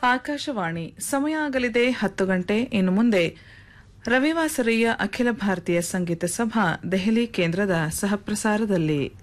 ಆಕಾಶವಾಣಿ ಸಮಯ ಆಗಲಿದೆ 10 ಗಂಟೆ. ಇನ್ನು ಮುಂದೆ ರವಿವಾಸರಿಯ ಅಖಿಲ ಭಾರತೀಯ ಸಂಗೀತ ಸಭಾ ದೆಹಲಿ ಕೇಂದ್ರದ ಸಹಪ್ರಸಾರದಲ್ಲಿ